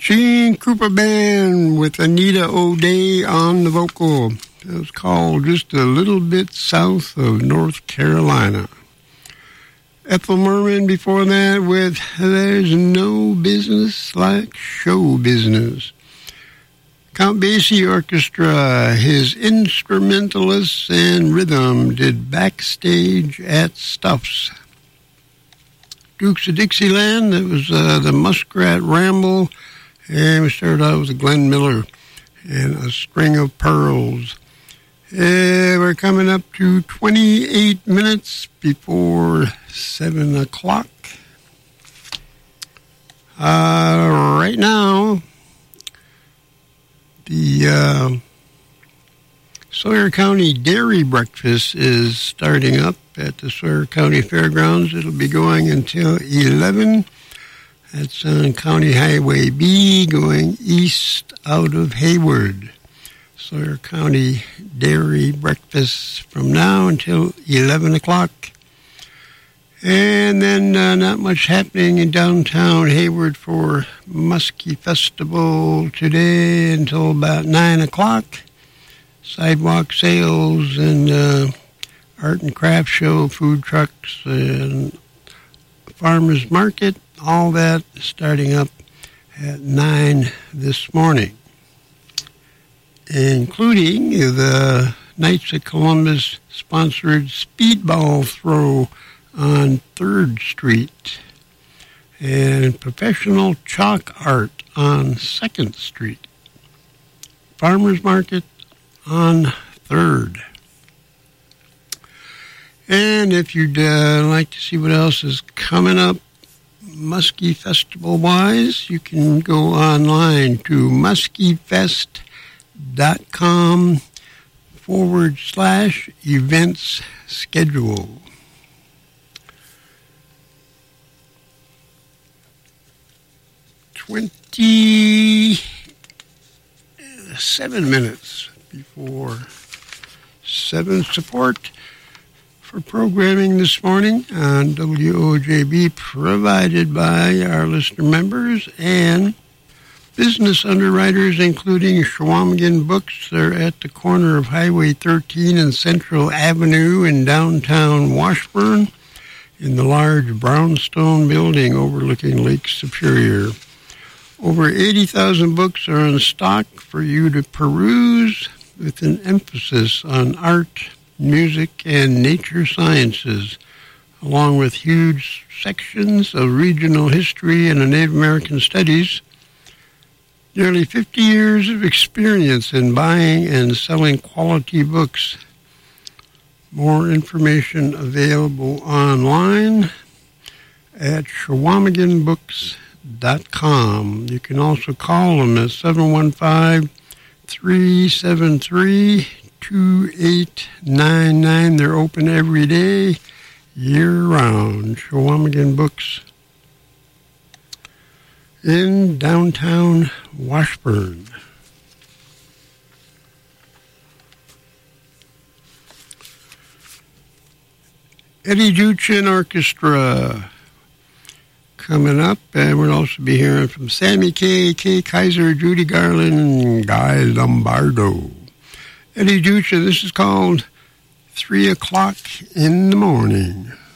Gene Krupa Band with Anita O'Day on the vocal. It was called Just a Little Bit South of North Carolina. Ethel Merman before that with There's No Business Like Show Business. Count Basie Orchestra, his instrumentalists and rhythm did Backstage at Stuff's. Dukes of Dixieland, that was the Muskrat Ramble, and we started out with Glenn Miller and A String of Pearls. We're coming up to 28 minutes before 7 o'clock. Right now, the Sawyer County Dairy Breakfast is starting up at the Sawyer County Fairgrounds. It'll be going until 11. That's on County Highway B going east out of Hayward. Sawyer County Dairy Breakfast from now until 11 o'clock. And then not much happening in downtown Hayward for Muskie Festival today until about 9 o'clock. Sidewalk sales and art and craft show, food trucks, and farmers market, all that starting up at 9 this morning, including the Knights of Columbus sponsored speedball throw on 3rd Street and professional chalk art on 2nd Street. Farmers market on 3rd. And if you'd like to see what else is coming up Muskie Festival-wise, you can go online to muskiefest.com/events schedule. 27 minutes before 7. Support for programming this morning on WOJB provided by our listener members and business underwriters, including Shawamigan Books. They're at the corner of Highway 13 and Central Avenue in downtown Washburn in the large brownstone building overlooking Lake Superior. Over 80,000 books are in stock for you to peruse with an emphasis on art, music, and nature sciences, along with huge sections of regional history and Native American studies. Nearly 50 years of experience in buying and selling quality books. More information available online at ShawamiganBooks.com. You can also call them at 715-373-2899. They're open every day, year-round. Shawamigan Books in downtown Washburn. Eddie Duchin Orchestra coming up, and we'll also be hearing from Sammy Kay Kaiser, Judy Garland, and Guy Lombardo. Eddie Duchin, this is called 3 o'clock in the morning.